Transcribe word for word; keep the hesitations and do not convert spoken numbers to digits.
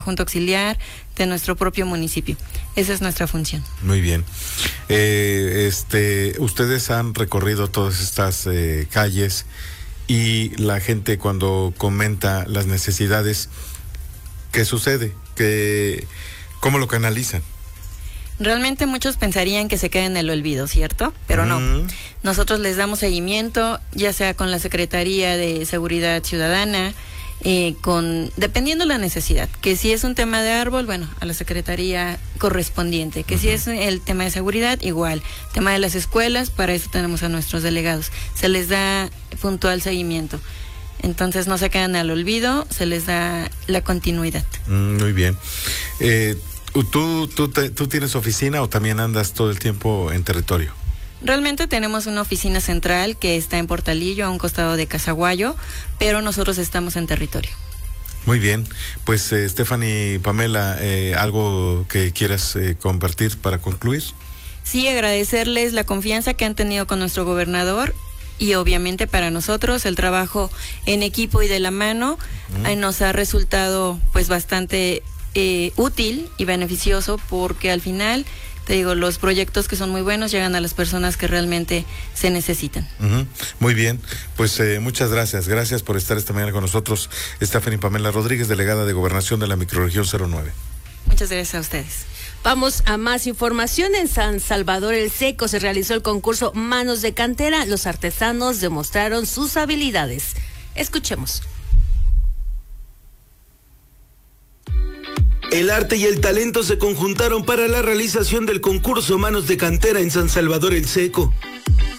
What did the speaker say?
junto auxiliar de nuestro propio municipio. Esa es nuestra función. Muy bien. Eh, este, ustedes han recorrido todas estas eh, calles y la gente cuando comenta las necesidades, ¿qué sucede? ¿Qué, ¿Cómo lo canalizan? Realmente muchos pensarían que se queda en el olvido, ¿cierto? Pero no. Mm. Nosotros les damos seguimiento, ya sea con la Secretaría de Seguridad Ciudadana, eh, con dependiendo la necesidad. Que si es un tema de árbol, bueno, a la Secretaría correspondiente. Que uh-huh. si es el tema de seguridad, igual. Tema de las escuelas, para eso tenemos a nuestros delegados. Se les da puntual seguimiento. Entonces no se quedan al olvido, se les da la continuidad. Mm, muy bien. Eh, ¿Tú, tú, te, ¿Tú tienes oficina o también andas todo el tiempo en territorio? Realmente tenemos una oficina central que está en Portalillo, a un costado de Casaguayo, pero nosotros estamos en territorio. Muy bien. Pues, eh, Stephanie, Pamela, eh, ¿algo que quieras eh, compartir para concluir? Sí, agradecerles la confianza que han tenido con nuestro gobernador y obviamente para nosotros el trabajo en equipo y de la mano mm. eh, nos ha resultado pues bastante Eh, útil y beneficioso, porque al final, te digo, los proyectos que son muy buenos llegan a las personas que realmente se necesitan. Uh-huh. Muy bien, pues eh, muchas gracias, gracias por estar esta mañana con nosotros, Stephanie Pamela Rodríguez, delegada de Gobernación de la Microrregión cero nueve. Muchas gracias a ustedes. Vamos a más información. En San Salvador el Seco se realizó el concurso Manos de Cantera. Los artesanos demostraron sus habilidades. Escuchemos. El arte y el talento se conjuntaron para la realización del concurso Manos de Cantera en San Salvador el Seco.